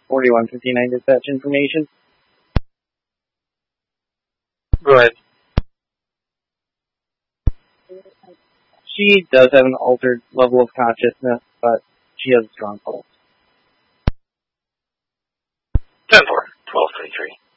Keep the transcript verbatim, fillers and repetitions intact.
forty-one fifty-nine dispatch information. Go ahead. She does have an altered level of consciousness, but she has a strong pulse. ten four, twelve twenty-three.